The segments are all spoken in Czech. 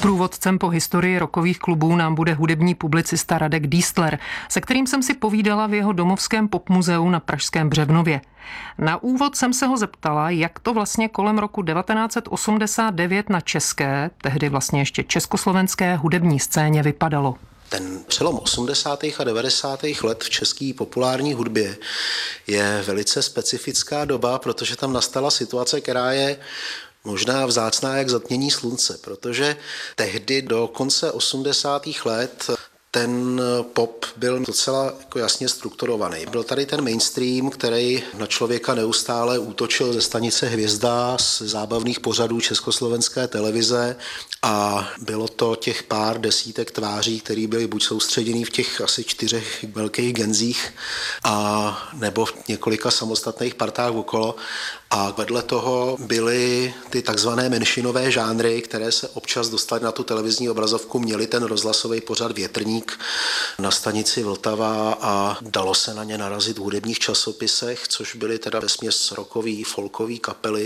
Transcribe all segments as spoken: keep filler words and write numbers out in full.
Průvodcem po historii rockových klubů nám bude hudební publicista Radek Diestler, se kterým jsem si povídala v jeho domovském popmuzeu na pražském Břevnově. Na úvod jsem se ho zeptala, jak to vlastně kolem roku devatenáct set osmdesát devět na české, tehdy vlastně ještě československé hudební scéně vypadalo. Ten přelom osmdesátých a devadesátých let v české populární hudbě je velice specifická doba, protože tam nastala situace, která je možná vzácná jak zatmění slunce, protože tehdy do konce osmdesátých let ten pop byl docela jako jasně strukturovaný. Byl tady ten mainstream, který na člověka neustále útočil ze stanice Hvězda, z zábavných pořadů československé televize a bylo to těch pár desítek tváří, které byly buď soustředěný v těch asi čtyřech velkých genzích a nebo v několika samostatných partách okolo. A vedle toho byly ty takzvané menšinové žánry, které se občas dostaly na tu televizní obrazovku, měli ten rozhlasový pořad Větrník na stanici Vltava a dalo se na ně narazit v hudebních časopisech, což byly teda vesměs rockový, folkový kapely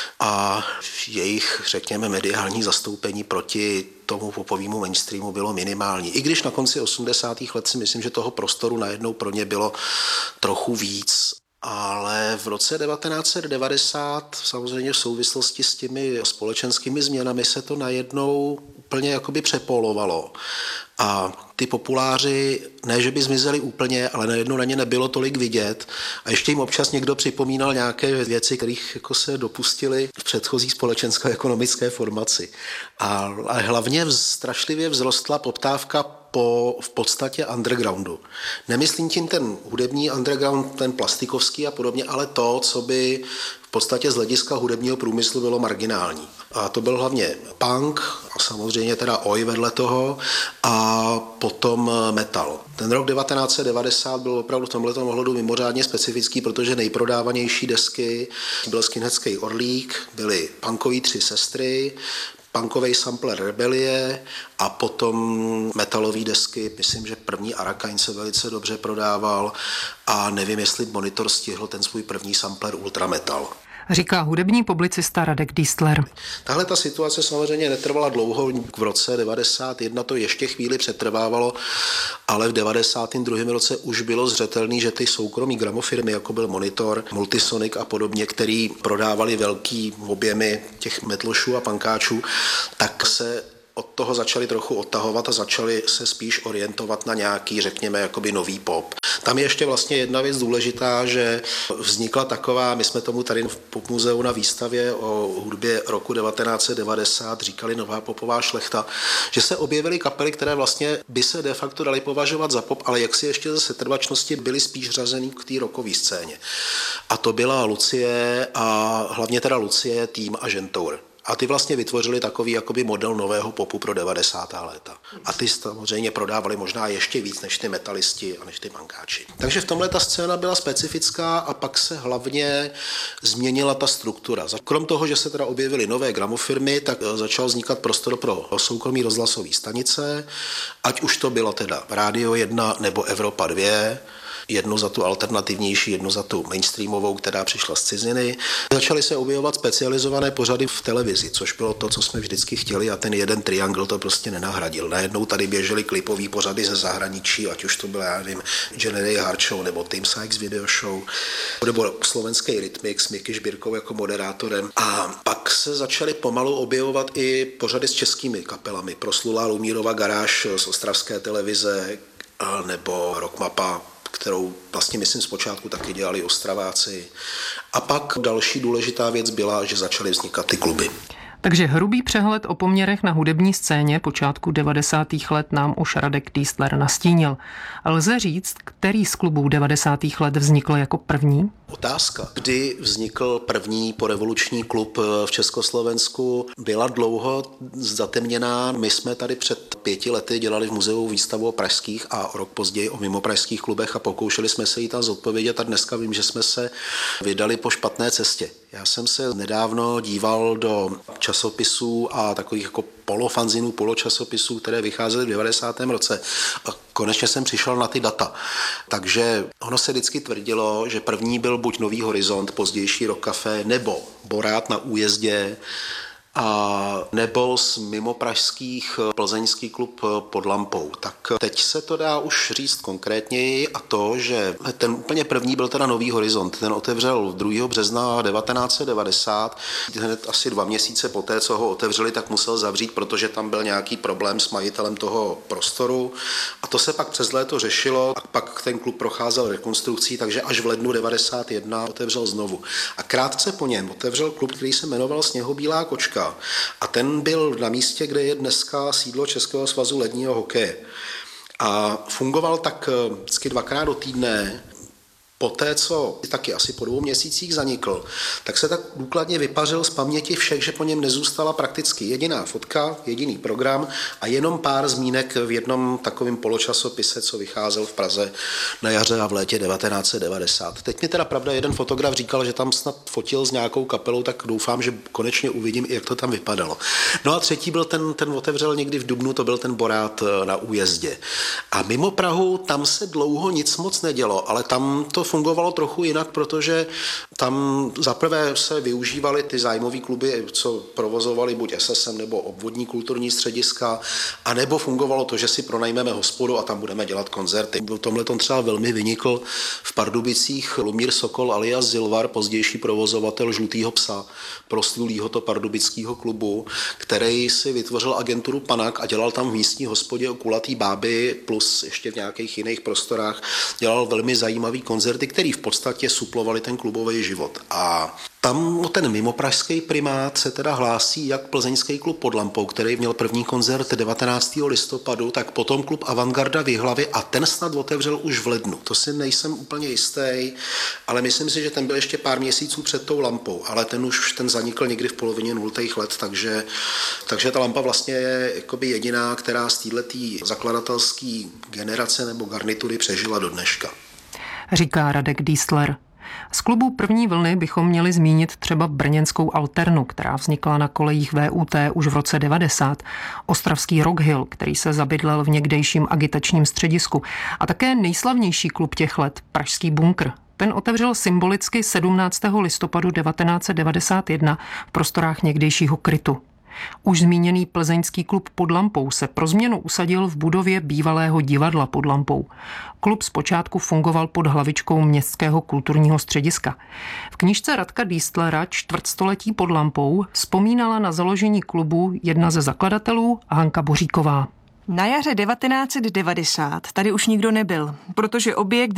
a jejich, řekněme, mediální zastoupení proti tomu popovému mainstreamu bylo minimální. I když na konci osmdesátých let si myslím, že toho prostoru najednou pro ně bylo trochu víc. Ale v roce devatenáct set devadesát samozřejmě v souvislosti s těmi společenskými změnami se to najednou úplně jakoby přepolovalo. A ty populáři, ne že by zmizeli úplně, ale najednou na ně nebylo tolik vidět a ještě jim občas někdo připomínal nějaké věci, kterých jako se dopustili v předchozí společensko-ekonomické formaci. A, a hlavně strašlivě vzrostla poptávka po v podstatě undergroundu. Nemyslím tím ten hudební underground, ten plastikovský a podobně, ale to, co by v podstatě z hlediska hudebního průmyslu bylo marginální. A to byl hlavně punk a samozřejmě teda oj vedle toho a potom metal. Ten rok devatenáct set devadesát byl opravdu v tomhletom ohledu mimořádně specifický, protože nejprodávanější desky byl Skinheadský Orlík, byly punkový Tři sestry, punkovej sampler Rebelie a potom metalový desky, myslím, že první Arakain se velice dobře prodával a nevím, jestli Monitor stihl ten svůj první sampler Ultrametal. Říká hudební publicista Radek Diestler. Tahle ta situace samozřejmě netrvala dlouho, v roce devadesát jedna to ještě chvíli přetrvávalo, ale v devadesátém druhém roce už bylo zřetelný, že ty soukromí gramofirmy, jako byl Monitor, Multisonic a podobně, který prodávali velký objemy těch metlošů a pankáčů, tak se od toho začali trochu odtahovat a začali se spíš orientovat na nějaký, řekněme, jakoby nový pop. Tam je ještě vlastně jedna věc důležitá, že vznikla taková, my jsme tomu tady v Popmuzeu na výstavě o hudbě roku devatenáct set devadesát říkali nová popová šlechta, že se objevily kapely, které vlastně by se de facto daly považovat za pop, ale jaksi ještě ze setrvačnosti byly spíš řazený k té rockové scéně. A to byla Lucie a hlavně teda Lucie, Tým a Žentour. A ty vlastně vytvořili takový jakoby model nového popu pro devadesátá léta. A ty samozřejmě prodávali možná ještě víc než ty metalisti a než ty pankáči. Takže v tomhle ta scéna byla specifická a pak se hlavně změnila ta struktura. Krom toho, že se teda objevily nové gramofirmy, tak začal vznikat prostor pro soukromí rozhlasové stanice, ať už to bylo teda Rádio jedna nebo Evropa dva, jednu za tu alternativnější, jednu za tu mainstreamovou, která přišla z ciziny. Začaly se objevovat specializované pořady v televizi, což bylo to, co jsme vždycky chtěli a ten jeden triangl to prostě nenahradil. Najednou tady běžely klipový pořady ze zahraničí, ať už to byl, já nevím, General Hard Show nebo Tim Sykes Video Show, nebo slovenský Rytmik s Miky Žbírkou jako moderátorem. A pak se začaly pomalu objevovat i pořady s českými kapelami. Proslulá Lumírova garáž z ostravské televize nebo Rockmapa, kterou vlastně myslím zpočátku taky dělali Ostraváci. A pak další důležitá věc byla, že začaly vznikat ty kluby. Takže hrubý přehled o poměrech na hudební scéně počátku devadesátých let nám už Radek Diestler nastínil. Lze říct, který z klubů devadesátých let vznikl jako první? Otázka, kdy vznikl první porevoluční klub v Československu, byla dlouho zatemněná. My jsme tady před pěti lety dělali v muzeu výstavu o pražských a rok později o mimopražských klubech a pokoušeli jsme se jí tam zodpovědět a dneska vím, že jsme se vydali po špatné cestě. Já jsem se nedávno díval do časopisů a takových jako polofanzinů, poločasopisů, které vycházely v devadesátém roce a konečně jsem přišel na ty data. Takže ono se vždycky tvrdilo, že první byl buď Nový horizont, pozdější Rock Café, nebo Borát na Újezdě, a nebo z mimopražských plzeňský klub Pod lampou. Tak teď se to dá už říct konkrétněji a to, že ten úplně první byl teda Nový horizont. Ten otevřel druhého března devatenáct set devadesát. Hned asi dva měsíce poté, co ho otevřeli, tak musel zavřít, protože tam byl nějaký problém s majitelem toho prostoru. A to se pak přes léto řešilo a pak ten klub procházel rekonstrukcí, takže až v lednu devadesát jedna otevřel znovu. A krátce po něm otevřel klub, který se jmenoval Sněhobílá kočka. A ten byl na místě, kde je dneska sídlo Českého svazu ledního hokeje. A fungoval tak vždycky dvakrát do týdne. Poté, co taky asi po dvou měsících zanikl, tak se tak důkladně vypařil z paměti všech, že po něm nezůstala prakticky jediná fotka, jediný program a jenom pár zmínek v jednom takovém poločasopise, co vycházel v Praze na jaře a v létě devatenáct set devadesát. Teď mi teda pravda jeden fotograf říkal, že tam snad fotil s nějakou kapelou, tak doufám, že konečně uvidím, jak to tam vypadalo. No a třetí byl ten, ten otevřel někdy v dubnu, to byl ten Borát na Újezdě. A mimo Prahu tam se dlouho nic moc nedělo, ale tam to fungovalo trochu jinak, protože tam zaprvé se využívaly ty zájmové kluby, co provozovali buď S S M nebo obvodní kulturní střediska, a nebo fungovalo to, že si pronajmeme hospodu a tam budeme dělat koncerty. V tomhle tom třeba velmi vynikl v Pardubicích Lumír Sokol alias Zilvar, pozdější provozovatel Žlutýho psa, proslulýho to pardubického klubu, který si vytvořil agenturu Panak a dělal tam v místní hospodě o kulatý báby plus ještě v nějakých jiných prostorách. Dělal velmi zajímavý koncert, který v podstatě suplovali ten klubový život. A tam o ten mimopražský primát se teda hlásí jak plzeňský klub Pod lampou, který měl první koncert devatenáctého listopadu, tak potom klub Avantgarda v Jihlavě a ten snad otevřel už v lednu. To si nejsem úplně jistý, ale myslím si, že ten byl ještě pár měsíců před tou lampou, ale ten už ten zanikl někdy v polovině nultých let, takže, takže ta lampa vlastně je jakoby jediná, která z této zakladatelské generace nebo garnitury přežila do dneška. Říká Radek Dístler. Z klubu první vlny bychom měli zmínit třeba brněnskou Alternu, která vznikla na kolejích V U T už v roce devadesát, ostravský Rock Hill, který se zabydlel v někdejším agitačním středisku, a také nejslavnější klub těch let, pražský Bunkr. Ten otevřel symbolicky sedmnáctého listopadu devatenáct set devadesát jedna v prostorách někdejšího Krytu. Už zmíněný plzeňský klub Pod lampou se pro změnu usadil v budově bývalého divadla Pod lampou. Klub zpočátku fungoval pod hlavičkou Městského kulturního střediska. V knížce Radka Dístlera Čtvrtstoletí Pod lampou vzpomínala na založení klubu jedna ze zakladatelů, Hanka Boříková. Na jaře devatenáct set devadesát tady už nikdo nebyl, protože objekt